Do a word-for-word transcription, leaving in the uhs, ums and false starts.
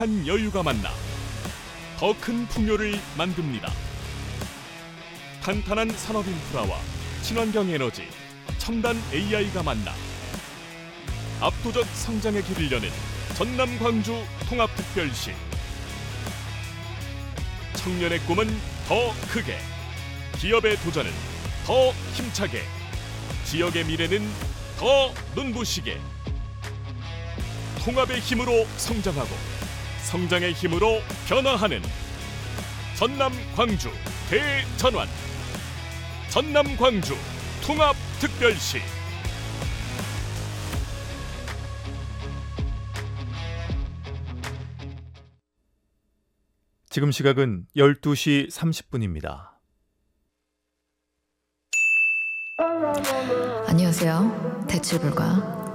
한 여유가 만나 더 큰 풍요를 만듭니다. 탄탄한 산업 인프라와 친환경 에너지, 첨단 에이아이가 만나 압도적 성장의 길을 여는 전남 광주 통합특별시. 청년의 꿈은 더 크게, 기업의 도전은 더 힘차게, 지역의 미래는 더 눈부시게. 통합의 힘으로 성장하고 성장의 힘으로 변화하는 전남 광주 대전환, 전남 광주 통합특별시. 지금 시각은 열두 시 삼십 분입니다. 안녕하세요. 대출불가